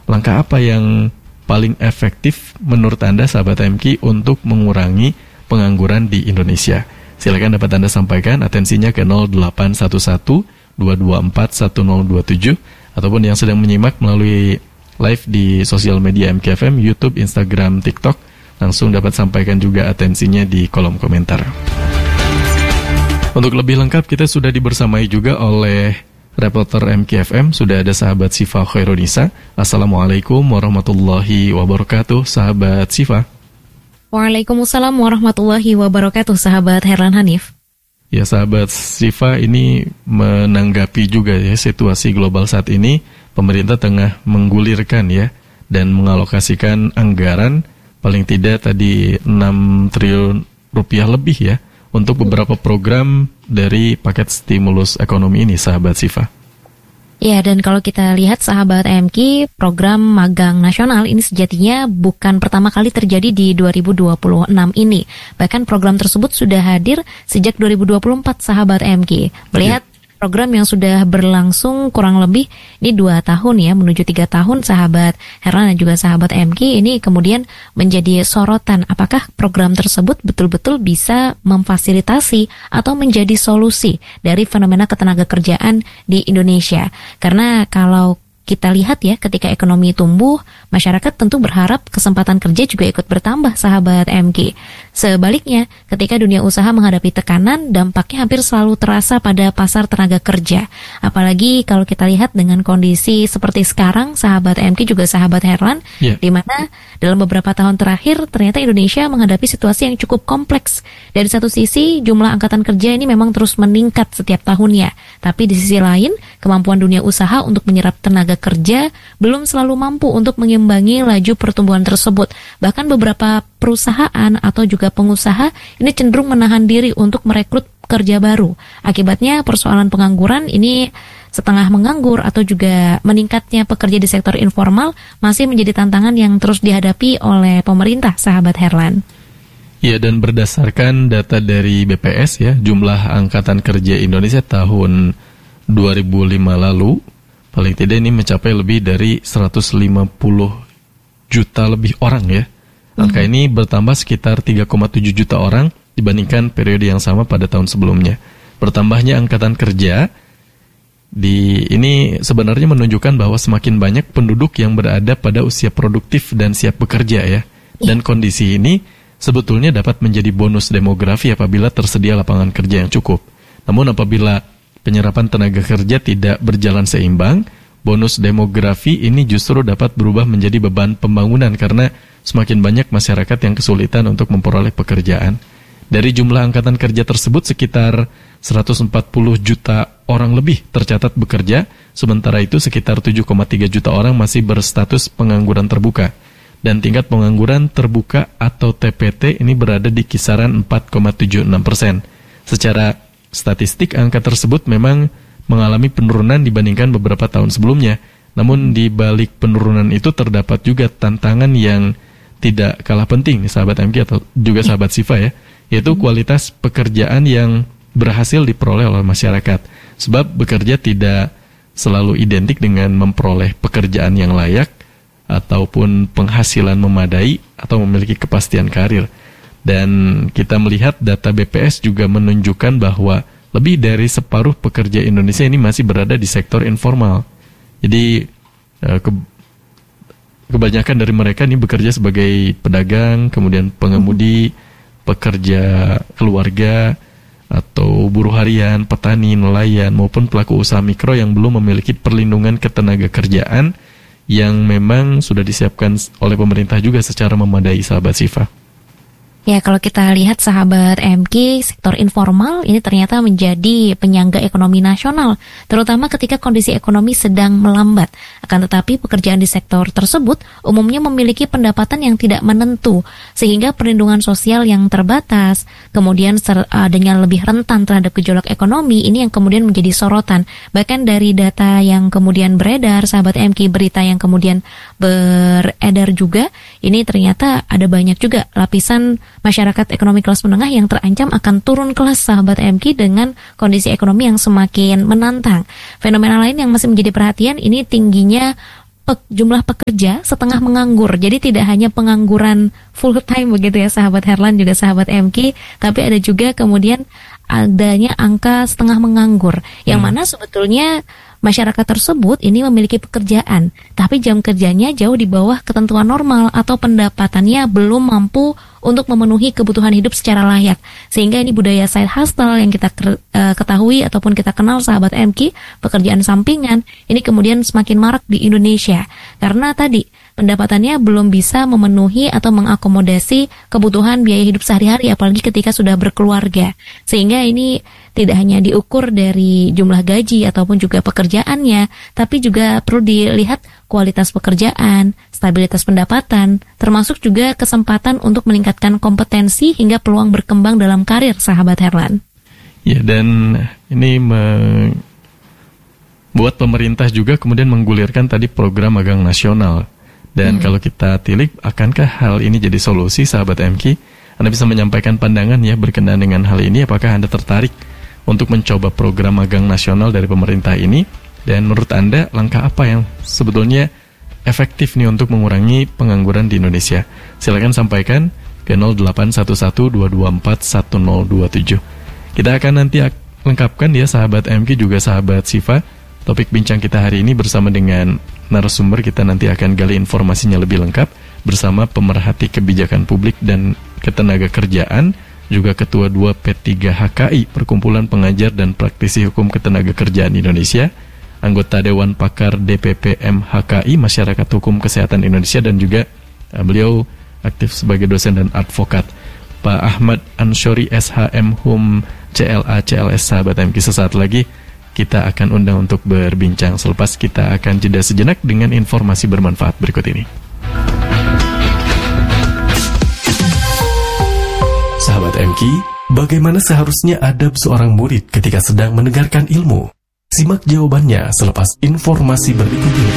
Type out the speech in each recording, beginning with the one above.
langkah apa yang paling efektif menurut Anda, sahabat MK, untuk mengurangi pengangguran di Indonesia? Silakan dapat Anda sampaikan, atensinya ke 0811-224-1027, ataupun yang sedang menyimak melalui live di sosial media MKFM, YouTube, Instagram, TikTok, langsung dapat sampaikan juga atensinya di kolom komentar. Untuk lebih lengkap, kita sudah dibersamai juga oleh reporter MKFM, sudah ada sahabat Sifa Khairunisa. Assalamualaikum warahmatullahi wabarakatuh, sahabat Sifa. Waalaikumsalam warahmatullahi wabarakatuh, sahabat Herlan Hanif. Ya, sahabat Sifa, ini menanggapi juga ya situasi global saat ini. Pemerintah tengah menggulirkan ya dan mengalokasikan anggaran paling tidak tadi 6 triliun rupiah lebih ya untuk beberapa program dari paket stimulus ekonomi ini, sahabat Sifa. Ya, dan kalau kita lihat sahabat MK, program magang nasional ini sejatinya bukan pertama kali terjadi di 2026 ini. Bahkan program tersebut sudah hadir sejak 2024, sahabat MK. Melihat program yang sudah berlangsung kurang lebih ini 2 tahun ya, menuju 3 tahun, sahabat Herlan dan juga sahabat MK, ini kemudian menjadi sorotan. Apakah program tersebut betul-betul bisa memfasilitasi atau menjadi solusi dari fenomena ketenagakerjaan di Indonesia? Karena kalau kita lihat ya, ketika ekonomi tumbuh, masyarakat tentu berharap kesempatan kerja juga ikut bertambah, sahabat MK. Sebaliknya, ketika dunia usaha menghadapi tekanan, dampaknya hampir selalu terasa pada pasar tenaga kerja. Apalagi kalau kita lihat dengan kondisi seperti sekarang, sahabat MK juga sahabat Herlan, di mana dalam beberapa tahun terakhir ternyata Indonesia menghadapi situasi yang cukup kompleks. Dari satu sisi, jumlah angkatan kerja ini memang terus meningkat setiap tahunnya. Tapi di sisi lain, kemampuan dunia usaha untuk menyerap tenaga kerja belum selalu mampu untuk mengimbangi laju pertumbuhan tersebut. Bahkan beberapa perusahaan atau juga pengusaha ini cenderung menahan diri untuk merekrut pekerja baru. Akibatnya persoalan pengangguran ini setengah menganggur atau juga meningkatnya pekerja di sektor informal masih menjadi tantangan yang terus dihadapi oleh pemerintah, sahabat Herlan. Ya, dan berdasarkan data dari BPS ya, jumlah angkatan kerja Indonesia tahun 2005 lalu paling tidak ini mencapai lebih dari 150 juta lebih orang ya. Angka ini bertambah sekitar 3,7 juta orang dibandingkan periode yang sama pada tahun sebelumnya. Bertambahnya angkatan kerja ini sebenarnya menunjukkan bahwa semakin banyak penduduk yang berada pada usia produktif dan siap bekerja ya. Dan kondisi ini sebetulnya dapat menjadi bonus demografi apabila tersedia lapangan kerja yang cukup. Namun apabila penyerapan tenaga kerja tidak berjalan seimbang, bonus demografi ini justru dapat berubah menjadi beban pembangunan karena semakin banyak masyarakat yang kesulitan untuk memperoleh pekerjaan. Dari jumlah angkatan kerja tersebut, sekitar 140 juta orang lebih tercatat bekerja, sementara itu sekitar 7,3 juta orang masih berstatus pengangguran terbuka. Dan tingkat pengangguran terbuka atau TPT ini berada di kisaran 4,76%. Secara statistik, angka tersebut memang mengalami penurunan dibandingkan beberapa tahun sebelumnya. Namun di balik penurunan itu terdapat juga tantangan yang tidak kalah penting, sahabat MK atau juga sahabat Sifa ya, yaitu kualitas pekerjaan yang berhasil diperoleh oleh masyarakat. Sebab bekerja tidak selalu identik dengan memperoleh pekerjaan yang layak ataupun penghasilan memadai atau memiliki kepastian karir. Dan kita melihat data BPS juga menunjukkan bahwa lebih dari separuh pekerja Indonesia ini masih berada di sektor informal. Jadi kebanyakan dari mereka ini bekerja sebagai pedagang, kemudian pengemudi, pekerja keluarga, atau buruh harian, petani, nelayan, maupun pelaku usaha mikro yang belum memiliki perlindungan ketenaga kerjaan yang memang sudah disiapkan oleh pemerintah juga secara memadai, sahabat Sifa. Ya, kalau kita lihat sahabat MK, sektor informal ini ternyata menjadi penyangga ekonomi nasional, terutama ketika kondisi ekonomi sedang melambat. Akan tetapi pekerjaan di sektor tersebut umumnya memiliki pendapatan yang tidak menentu, sehingga perlindungan sosial yang terbatas, kemudian dengan lebih rentan terhadap gejolak ekonomi, ini yang kemudian menjadi sorotan. Bahkan dari data yang kemudian beredar, sahabat MK, berita yang kemudian beredar juga, ini ternyata ada banyak juga lapisan masyarakat ekonomi kelas menengah yang terancam akan turun kelas, sahabat MK, dengan kondisi ekonomi yang semakin menantang. Fenomena lain yang masih menjadi perhatian ini tingginya jumlah pekerja setengah menganggur. Jadi tidak hanya pengangguran full time begitu ya sahabat Herlan juga sahabat MK, tapi ada juga kemudian adanya angka setengah menganggur, yang mana sebetulnya masyarakat tersebut ini memiliki pekerjaan, tapi jam kerjanya jauh di bawah ketentuan normal atau pendapatannya belum mampu untuk memenuhi kebutuhan hidup secara layak. Sehingga ini budaya side hustle yang kita ketahui ataupun kita kenal sahabat MK, pekerjaan sampingan, ini kemudian semakin marak di Indonesia. Karena tadi pendapatannya belum bisa memenuhi atau mengakomodasi kebutuhan biaya hidup sehari-hari, apalagi ketika sudah berkeluarga. Sehingga ini tidak hanya diukur dari jumlah gaji ataupun juga pekerjaannya, tapi juga perlu dilihat kualitas pekerjaan, stabilitas pendapatan, termasuk juga kesempatan untuk meningkatkan kompetensi hingga peluang berkembang dalam karir sahabat Herlan. Ya, dan ini membuat pemerintah juga kemudian menggulirkan tadi program magang nasional. Dan kalau kita tilik, akankah hal ini jadi solusi sahabat MK? Anda bisa menyampaikan pandangan ya berkenaan dengan hal ini. Apakah Anda tertarik untuk mencoba program magang nasional dari pemerintah ini? Dan menurut Anda, langkah apa yang sebetulnya efektif nih untuk mengurangi pengangguran di Indonesia? Silakan sampaikan ke 0811-224-1027. Kita akan nanti lengkapkan ya sahabat MK juga sahabat Sifa. Topik bincang kita hari ini bersama dengan narasumber, kita nanti akan gali informasinya lebih lengkap bersama pemerhati kebijakan publik dan ketenaga kerjaan, juga Ketua 2 P3 HKI, Perkumpulan Pengajar dan Praktisi Hukum Ketenaga Kerjaan Indonesia, anggota Dewan Pakar DPP MHKI, Masyarakat Hukum Kesehatan Indonesia, dan juga beliau aktif sebagai dosen dan advokat, Pak Ahmad Ansyori SHM Hum CLA CLS sahabat MK. Sesaat lagi kita akan undang untuk berbincang. Selepas kita akan jeda sejenak dengan informasi bermanfaat berikut ini. Sahabat MK, bagaimana seharusnya adab seorang murid ketika sedang mendengarkan ilmu? Simak jawabannya selepas informasi berikut ini.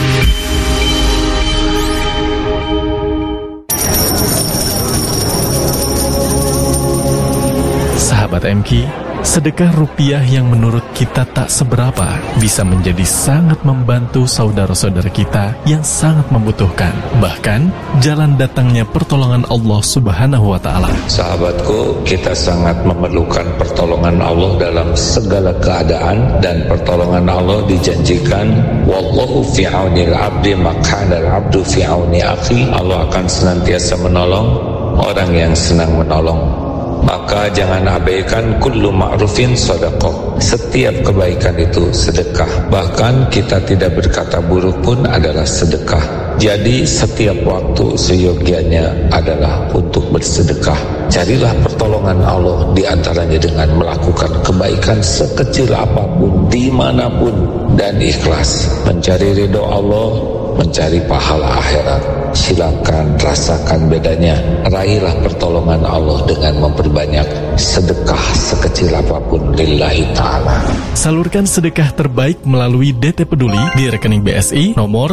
Sahabat MK, sedekah rupiah yang menurut kita tak seberapa bisa menjadi sangat membantu saudara-saudara kita yang sangat membutuhkan. Bahkan, jalan datangnya pertolongan Allah Subhanahu wa Ta'ala. Sahabatku, kita sangat memerlukan pertolongan Allah dalam segala keadaan, dan pertolongan Allah dijanjikan, wallahu fi aunil abdi makana al-abdu fi auni akhi. Allah akan senantiasa menolong orang yang senang menolong. Maka jangan abaikan kullu ma'rufin sedekah. Setiap kebaikan itu sedekah. Bahkan kita tidak berkata buruk pun adalah sedekah. Jadi setiap waktu seyogianya adalah untuk bersedekah. Carilah pertolongan Allah di antaranya dengan melakukan kebaikan sekecil apapun, dimanapun, dan ikhlas. Mencari ridho Allah, mencari pahala akhirat. Silakan rasakan bedanya. Raihlah pertolongan Allah dengan memperbanyak sedekah sekecil apapun lillahi ta'ala. Salurkan sedekah terbaik melalui DT Peduli di rekening BSI nomor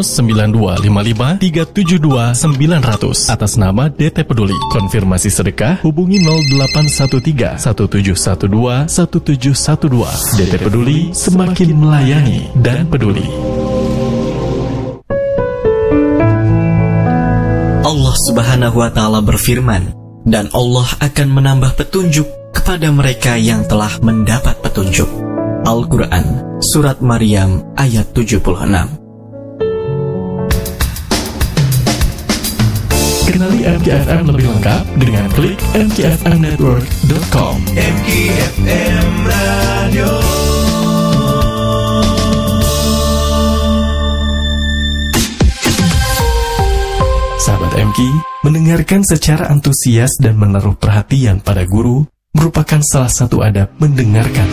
9255372900 atas nama DT Peduli. Konfirmasi sedekah hubungi 0813-1712-1712. DT Peduli, semakin melayani dan peduli. Allah Subhanahu wa Ta'ala berfirman, dan Allah akan menambah petunjuk kepada mereka yang telah mendapat petunjuk. Al-Quran, Surat Maryam, ayat 76. Kenali MKFM lebih lengkap dengan klik mkfmnetwork.com. MKFM Radio. Sahabat MK, mendengarkan secara antusias dan menaruh perhatian pada guru merupakan salah satu adab mendengarkan